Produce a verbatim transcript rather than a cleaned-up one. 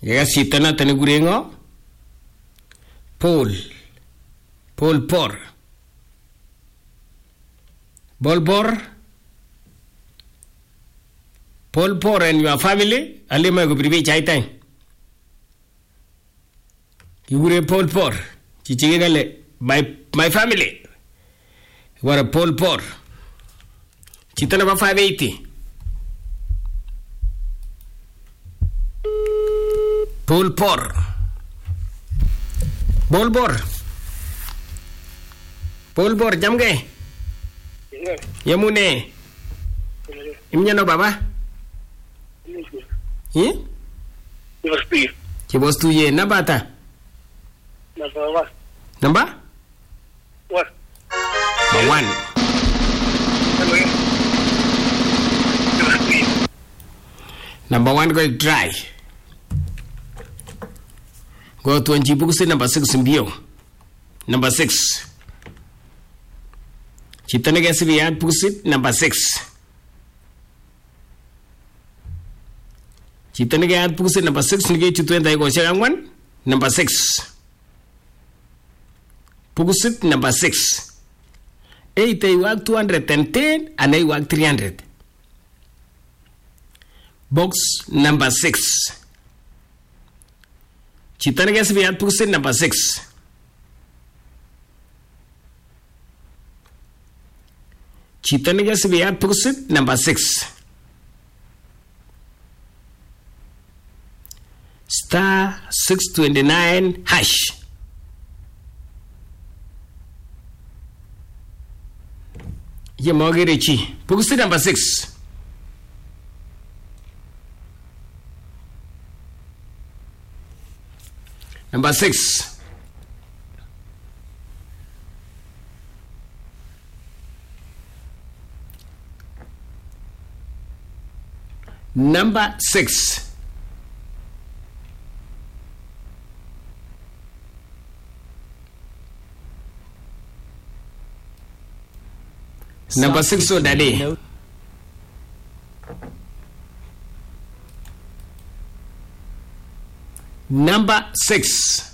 Yes, sitana tani gurengo. Paul. Paul Por. Bolbor. Paul Por and your family. Alima go privi chai time. You gure Paul Por. Chichigale. My my family. What a Paul Por. Chitana ba five eighty. Paul Por. Bolbor. Bolbor jam gay. Yamune. Imnya no baba. Ye? Chibostu. Chibostu ye nabata. Number one. Number? What? Number one. Number one go dry. Go to Njibukusi number six in bio. Number six. Chitanagasiviat Pusit number six. Chitanagat Pusit number six. Negate to twenty go shang one. Number six. Pusit number six. Eight they work two hundred and ten and they work three hundred. Box number six. Chitanagas we had Pusit number six. Chitanagas we had Pusit number six. Star six twenty nine hash. Yamogirichi. Pusit number six. Number six. Number six. Number six, so daddy. Number six.